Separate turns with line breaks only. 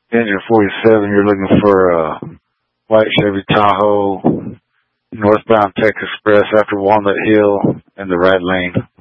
Engine 47, you're looking for a white Chevy Tahoe, northbound Tech Express after Walnut Hill in the right lane.